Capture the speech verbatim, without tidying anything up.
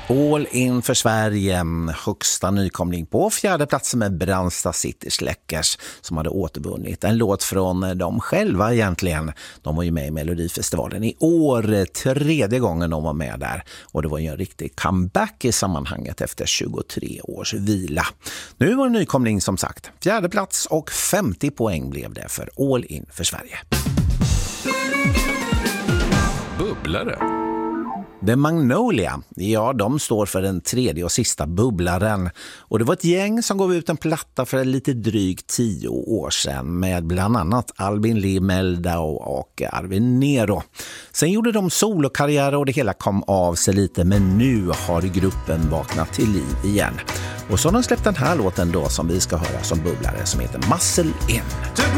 All in för Sverige, högsta nykomling på fjärde platsen med Brandsta City Släckers som hade återvunnit. En låt från dem själva egentligen. De var ju med i Melodifestivalen i år, tredje gången de var med där. Och det var ju en riktig comeback i sammanhanget efter tjugotre års vila. Nu var det nykomling som sagt. Fjärde plats och femtio poäng blev det för All in för Sverige. Bubblare. The Magnolia, ja de står för den tredje och sista bubblaren. Och det var ett gäng som gav ut en platta för lite drygt tio år sedan med bland annat Albin Lee Meldau och Arvin Nero. Sen gjorde de solokarriär och det hela kom av sig lite, men nu har gruppen vaknat till liv igen. Och så har de släppt den här låten då som vi ska höra som bubblare som heter Muscle In.